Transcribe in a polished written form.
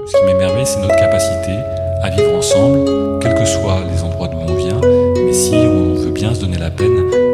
Ce qui m'émerveille, c'est notre capacité à vivre ensemble, quels que soient les endroits d'où on vient, mais si on veut bien se donner la peine